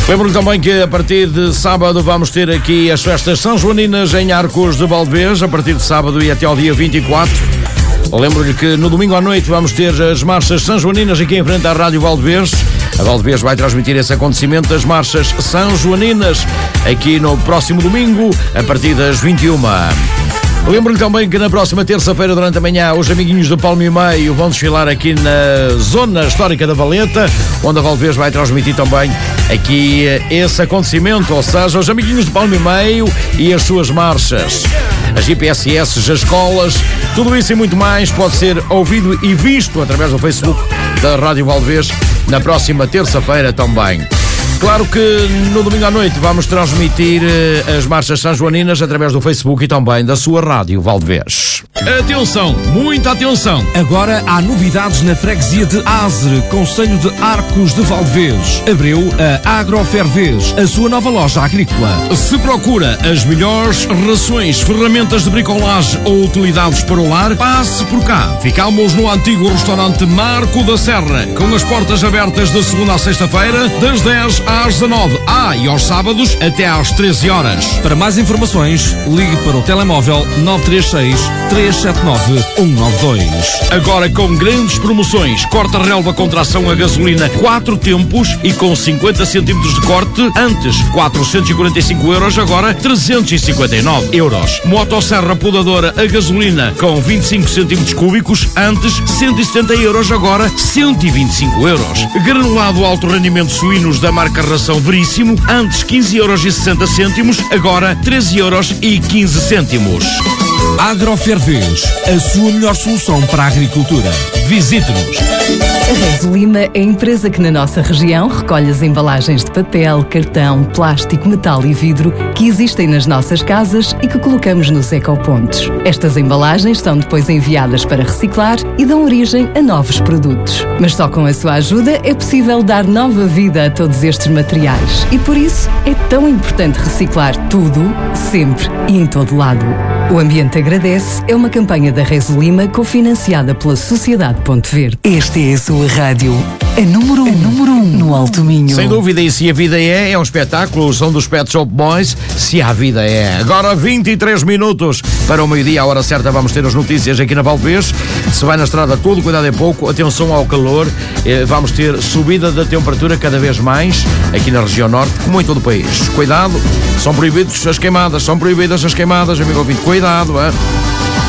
Lembro-lhe também que a partir de sábado vamos ter aqui as festas São Joaninas em Arcos de Valdevez, a partir de sábado e até ao dia 24. Lembro-lhe que no domingo à noite vamos ter as marchas São Joaninas aqui em frente à Rádio Valdevez. A Valdevez vai transmitir esse acontecimento das marchas São Joaninas aqui no próximo domingo, a partir das 21. Lembro-lhe também que na próxima terça-feira, durante a manhã, os amiguinhos do Palmo e Meio vão desfilar aqui na zona histórica da Valeta, onde a Valdevez vai transmitir também aqui esse acontecimento, ou seja, os amiguinhos do Palmo e Meio e as suas marchas. As IPSS, as escolas, tudo isso e muito mais pode ser ouvido e visto através do Facebook da Rádio Valdevez na próxima terça-feira também. Claro que no domingo à noite vamos transmitir as marchas São Joaninas através do Facebook e também da sua Rádio Valdevez. Atenção, muita atenção! Agora há novidades na freguesia de Azre, concelho de Arcos de Valdevez. Abriu a Agrofervez, a sua nova loja agrícola. Se procura as melhores rações, ferramentas de bricolagem ou utilidades para o lar, passe por cá. Ficamos no antigo restaurante Marco da Serra, com as portas abertas de segunda a sexta-feira, das 10 às 19. E aos sábados até às 13 horas. Para mais informações, ligue para o telemóvel 936-379-192. Agora com grandes promoções, corta-relva com tração a gasolina 4 tempos e com 50 centímetros de corte, antes 445 euros, agora 359 euros. Motosserra podadora a gasolina com 25 centímetros cúbicos, antes 170 euros, agora 125 euros. Granulado alto rendimento suínos da marca Ração Veríssimo, antes 15,60 euros, agora 13,15 euros. Agrofervez, a sua melhor solução para a agricultura. Visite-nos. A Resolima é a empresa que na nossa região recolhe as embalagens de papel, cartão, plástico, metal e vidro que existem nas nossas casas e que colocamos nos ecopontos. Estas embalagens são depois enviadas para reciclar e dão origem a novos produtos. Mas só com a sua ajuda é possível dar nova vida a todos estes materiais. E por isso é tão importante reciclar tudo, sempre e em todo lado. O Ambiente Agradece é uma campanha da Resolima cofinanciada pela Sociedade Ponte Verde. Esta é a sua rádio, a número 1 no Alto Minho. Sem dúvida, e Se a Vida é um espetáculo, o som dos Pet Shop Boys, Se a Vida é. Agora 23 minutos para o meio-dia, a hora certa vamos ter as notícias aqui na Valdevez. Se vai na estrada tudo, cuidado é pouco, atenção ao calor, vamos ter subida da temperatura cada vez mais aqui na região norte, como em todo o país. Cuidado, são proibidas as queimadas, amigo ouvinte, cuidado,